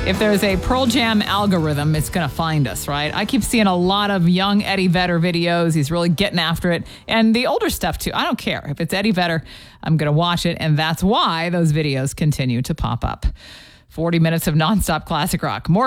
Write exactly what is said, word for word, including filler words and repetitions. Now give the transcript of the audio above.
If there's a Pearl Jam algorithm, it's going to find us, right? I keep seeing a lot of young Eddie Vedder videos. He's really getting after it. And the older stuff, too. I don't care. If it's Eddie Vedder, I'm going to watch it. And that's why those videos continue to pop up. forty minutes of nonstop classic rock. More